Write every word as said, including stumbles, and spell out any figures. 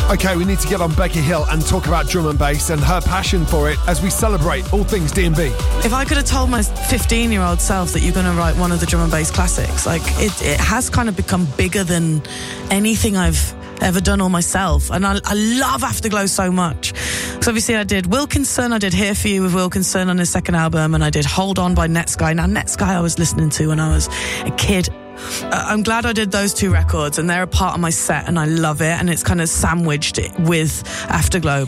Okay, we need to get on Becky Hill and talk about drum and bass and her passion for it as we celebrate all things D and B. If I could have told my fifteen-year-old self that you're going to write one of the drum and bass classics, like it, it has kind of become bigger than anything I've ever done all myself. And I, I love Afterglow so much. So obviously I did Wilkinson, I did Here For You with Wilkinson on his second album, and I did Hold On by Netsky. Now Netsky I was listening to when I was a kid. Uh, I'm glad I did those two records, and they're a part of my set, and I love it, and it's kind of sandwiched it with Afterglow.